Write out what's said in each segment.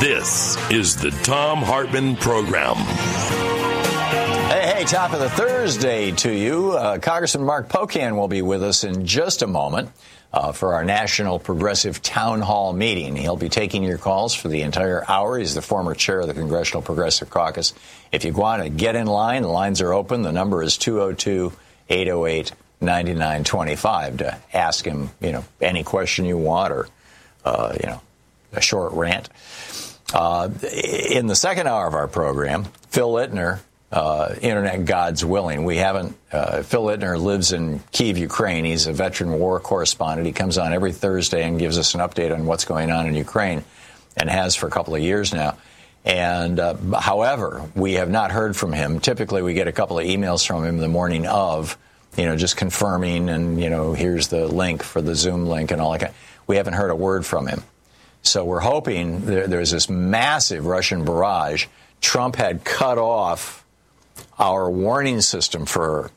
This is the Thom Hartmann Program. Hey, top of the Thursday to you. Congressman Mark Pocan will be with us in just a moment for our National Progressive Town Hall meeting. He'll be taking your calls for the entire hour. He's the former chair of the Congressional Progressive Caucus. If you want to get in line, the lines are open. The number is 202-808-9925 to ask him, any question you want or, a short rant. In the second hour of our program, Phil Ittner, Internet God's Willing. Phil Ittner lives in Kyiv, Ukraine. He's a veteran war correspondent. He comes on every Thursday and gives us an update on what's going on in Ukraine and has for a couple of years now. And however, we have not heard from him. Typically, we get a couple of emails from him the morning of, just confirming and, here's the link for the Zoom link and all that. We haven't heard a word from him. So we're hoping there's this massive Russian barrage. Trump had cut off our warning system for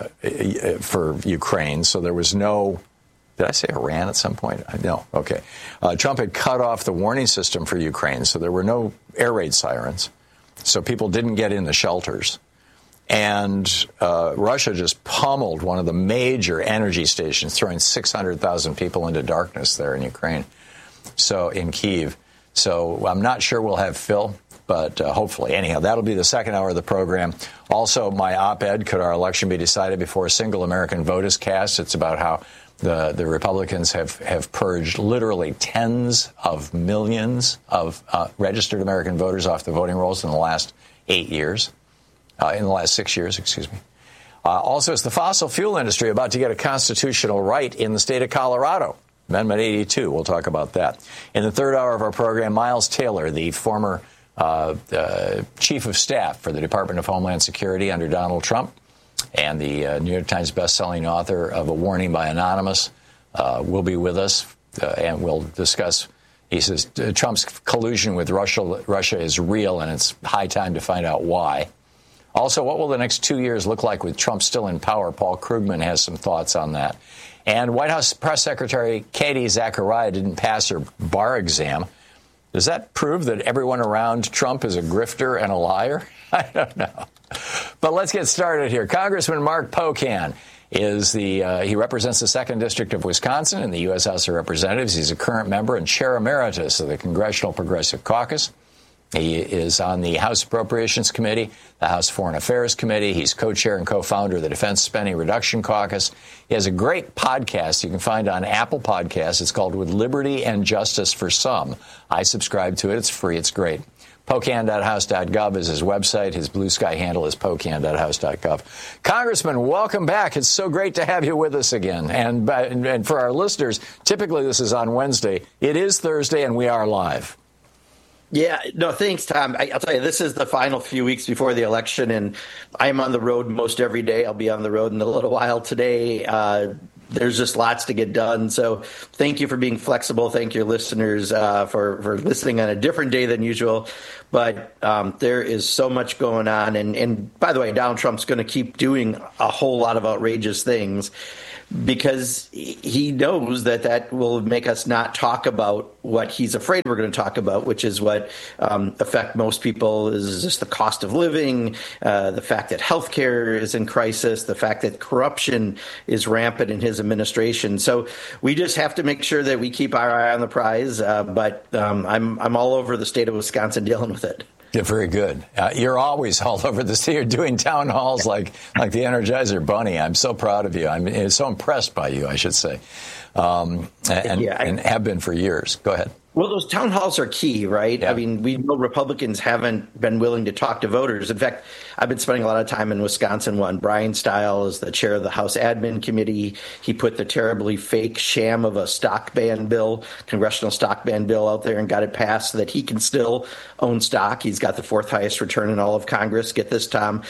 Ukraine, so there was no. Did I say Iran at some point? No. Okay. Trump had cut off the warning system for Ukraine, so there were no air raid sirens, so people didn't get in the shelters. And Russia just pummeled one of the major energy stations, throwing 600,000 people into darkness there in Ukraine. So in Kyiv. So I'm not sure we'll have Phil, but hopefully. Anyhow, that'll be the second hour of the program. Also, my op-ed, Could Our Election Be Decided Before a Single American Vote is Cast? It's about how the Republicans have purged literally tens of millions of registered American voters off the voting rolls in the last 6 years, excuse me. Also, it's the fossil fuel industry about to get a constitutional right in the state of Colorado. Amendment 82, we'll talk about that. In the third hour of our program, Miles Taylor, the former chief of staff for the Department of Homeland Security under Donald Trump and the New York Times bestselling author of A Warning by Anonymous, will be with us, and we'll discuss. He says Trump's collusion with Russia is real, and it's high time to find out why. Also, what will the next 2 years look like with Trump still in power? Paul Krugman has some thoughts on that. And White House Press Secretary Katie Zachariah didn't pass her bar exam. Does that prove that everyone around Trump is a grifter and a liar? I don't know. But let's get started here. Congressman Mark Pocan he represents the 2nd District of Wisconsin in the U.S. House of Representatives. He's a current member and chair emeritus of the Congressional Progressive Caucus. He is on the House Appropriations Committee, the House Foreign Affairs Committee. He's co-chair and co-founder of the Defense Spending Reduction Caucus. He has a great podcast you can find on Apple Podcasts. It's called With Liberty and Justice for Some. I subscribe to it. It's free. It's great. Pocan.house.gov is his website. His Blue Sky handle is pocan.house.gov. Congressman, welcome back. It's so great to have you with us again. And for our listeners, typically this is on Wednesday. It is Thursday, and we are live. Yeah, no, thanks, Tom. I'll tell you, this is the final few weeks before the election, and I'm on the road most every day. I'll be on the road in a little while today. There's just lots to get done. So thank you for being flexible. Thank your listeners for listening on a different day than usual. But there is so much going on. And by the way, Donald Trump's going to keep doing a whole lot of outrageous things, because he knows that will make us not talk about what he's afraid we're going to talk about, which is what affect most people is just the cost of living, the fact that healthcare is in crisis, the fact that corruption is rampant in his administration. So we just have to make sure that we keep our eye on the prize. But I'm all over the state of Wisconsin dealing with it. Yeah, very good. You're always all over the state. You're doing town halls like the Energizer Bunny. I'm so proud of you. I'm so impressed by you, I should say, and have been for years. Go ahead. Well, those town halls are key, right? Yeah. I mean, we know Republicans haven't been willing to talk to voters. In fact, I've been spending a lot of time in Wisconsin. Brian Stile is the chair of the House Admin Committee. He put the terribly fake sham of a stock ban bill, congressional stock ban bill out there and got it passed so that he can still own stock. He's got the 4th highest return in all of Congress. Get this, Tom,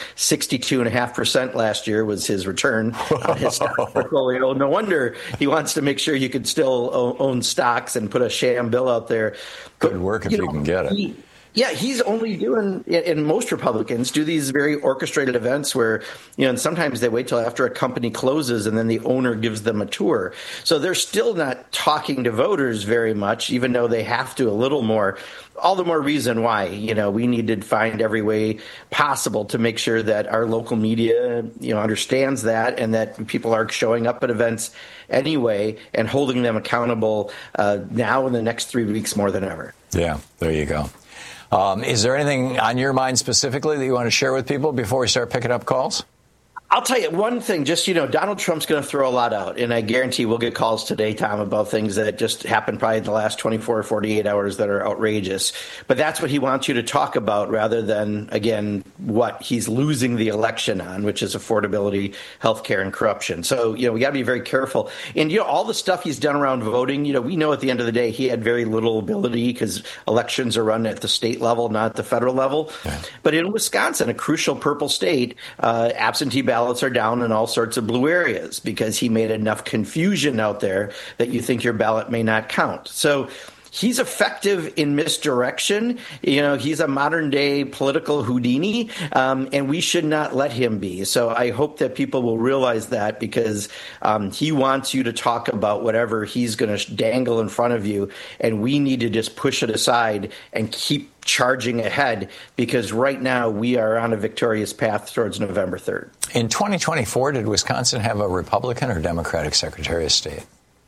62.5% last year was his return on his stock portfolio. No wonder he wants to make sure you could still own stocks and put a sham bill out there. Good work if you can get it. Yeah, he's only doing, and most Republicans do these very orchestrated events where, and sometimes they wait till after a company closes and then the owner gives them a tour. So they're still not talking to voters very much, even though they have to a little more. All the more reason why, we need to find every way possible to make sure that our local media, understands that, and that people are showing up at events anyway and holding them accountable now in the next 3 weeks more than ever. Yeah, there you go. Is there anything on your mind specifically that you want to share with people before we start picking up calls? I'll tell you one thing, just, Donald Trump's going to throw a lot out, and I guarantee we'll get calls today, Tom, about things that just happened probably in the last 24 or 48 hours that are outrageous. But that's what he wants you to talk about rather than, again, what he's losing the election on, which is affordability, healthcare, and corruption. So, we got to be very careful. And, all the stuff he's done around voting, we know at the end of the day he had very little ability because elections are run at the state level, not at the federal level. Yeah. But in Wisconsin, a crucial purple state, absentee ballots are down in all sorts of blue areas because he made enough confusion out there that you think your ballot may not count. So he's effective in misdirection. He's a modern day political Houdini, and we should not let him be. So I hope that people will realize that because he wants you to talk about whatever he's going to dangle in front of you, and we need to just push it aside and keep charging ahead because right now we are on a victorious path towards November 3rd. In 2024, did Wisconsin have a Republican or Democratic Secretary of State?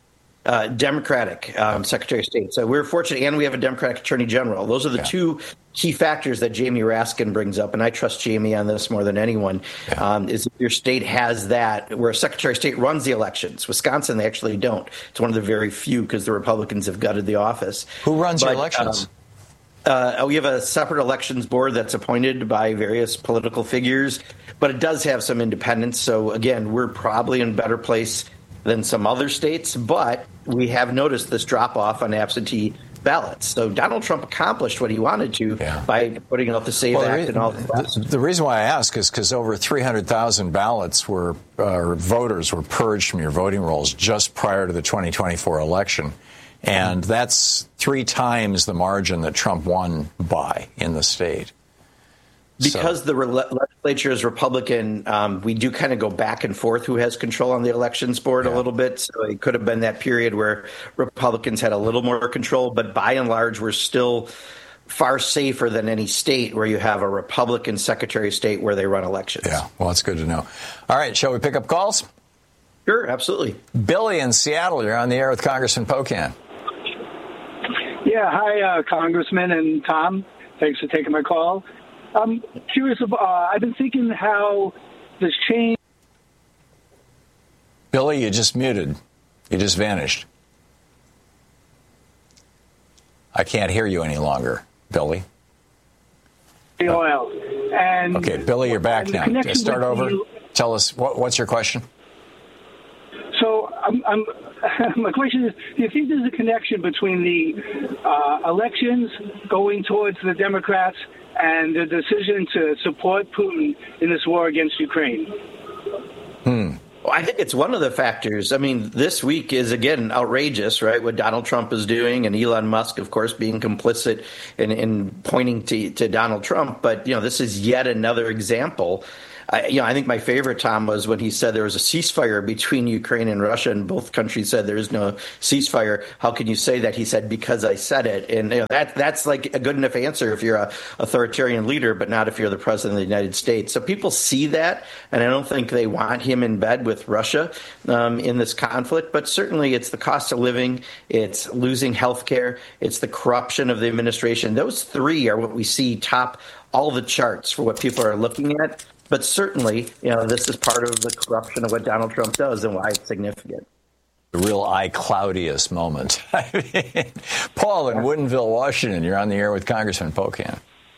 Democratic Secretary of State. So we're fortunate, and we have a Democratic Attorney General. Those are the two key factors that Jamie Raskin brings up, and I trust Jamie on this more than anyone, is if your state has that, where a Secretary of State runs the elections. Wisconsin, they actually don't. It's one of the very few because the Republicans have gutted the office. Who runs your elections? We have a separate elections board that's appointed by various political figures, but it does have some independence. So, again, we're probably in a better place than some other states, but we have noticed this drop-off on absentee ballots. So Donald Trump accomplished what he wanted to by putting out the SAVE Act and all that. The reason why I ask is because over 300,000 ballots voters were purged from your voting rolls just prior to the 2024 election. And that's 3 times the margin that Trump won by in the state. Because the legislature is Republican, we do kind of go back and forth who has control on the elections board a little bit. So it could have been that period where Republicans had a little more control. But by and large, we're still far safer than any state where you have a Republican Secretary of State where they run elections. Yeah, well, that's good to know. All right, shall we pick up calls? Sure, absolutely. Billy in Seattle, you're on the air with Congressman Pocan. Yeah, hi, Congressman and Tom. Thanks for taking my call. I'm curious about, I've been thinking how this change. Billy, you just muted. You just vanished. I can't hear you any longer, Billy. Oil. And okay, Billy, you're back now. Start over. Tell us, what's your question? So my question is, do you think there's a connection between the elections going towards the Democrats and the decision to support Putin in this war against Ukraine? Well, I think it's one of the factors. I mean, this week is, again, outrageous, right, what Donald Trump is doing, and Elon Musk, of course, being complicit in pointing to Donald Trump. But, this is yet another example. I think my favorite, Tom, was when he said there was a ceasefire between Ukraine and Russia, and both countries said there is no ceasefire. How can you say that? He said, because I said it. And that's like a good enough answer if you're an authoritarian leader, but not if you're the president of the United States. So people see that, and I don't think they want him in bed with Russia in this conflict. But certainly it's the cost of living, it's losing health care, it's the corruption of the administration. Those three are what we see top all the charts for what people are looking at. But certainly, this is part of the corruption of what Donald Trump does and why it's significant. The real cloudiest moment. Paul in Woodinville, Washington, you're on the air with Congressman Pocan.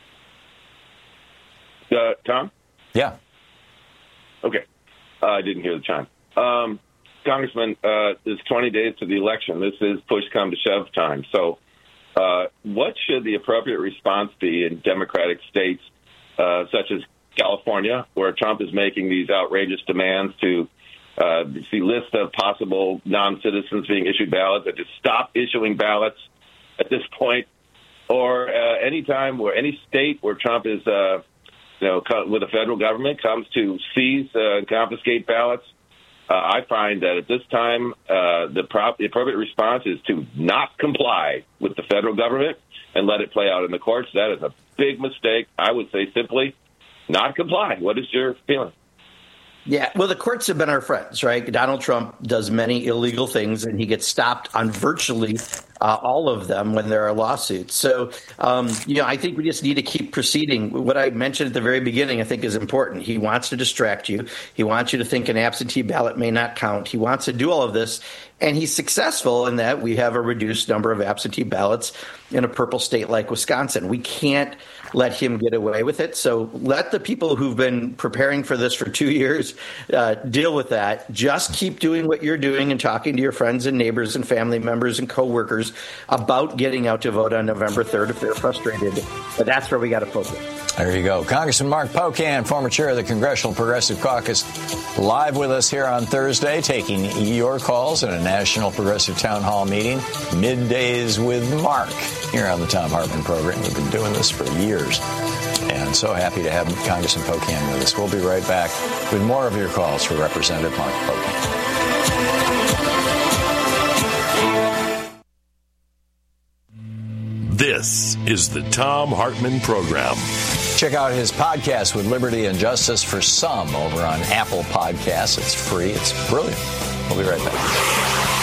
Tom? Yeah. Okay. I didn't hear the chime. Congressman, there's 20 days to the election. This is push come to shove time. So what should the appropriate response be in Democratic states such as California, where Trump is making these outrageous demands to see list of possible non-citizens being issued ballots, that to stop issuing ballots at this point, or any time where any state where Trump is, with the federal government comes to seize and confiscate ballots, I find that at this time the appropriate response is to not comply with the federal government and let it play out in the courts. That is a big mistake. I would say simply not comply. What is your feeling? Yeah, well, the courts have been our friends, right? Donald Trump does many illegal things, and he gets stopped on virtually all of them when there are lawsuits. So, I think we just need to keep proceeding. What I mentioned at the very beginning, I think, is important. He wants to distract you. He wants you to think an absentee ballot may not count. He wants to do all of this, and he's successful in that we have a reduced number of absentee ballots in a purple state like Wisconsin. We can't let him get away with it. So let the people who've been preparing for this for 2 years deal with that. Just keep doing what you're doing and talking to your friends and neighbors and family members and coworkers about getting out to vote on November 3rd if they're frustrated. But that's where we got to focus. There you go. Congressman Mark Pocan, former chair of the Congressional Progressive Caucus, live with us here on Thursday, taking your calls in a National Progressive Town Hall meeting, Middays with Mark, here on the Thom Hartmann program. We've been doing this for years, and so happy to have Congressman Pocan with us. We'll be right back with more of your calls for Representative Mark Pocan. This is the Thom Hartmann Program. Check out his podcast with Liberty and Justice for Some over on Apple Podcasts. It's free. It's brilliant. We'll be right back.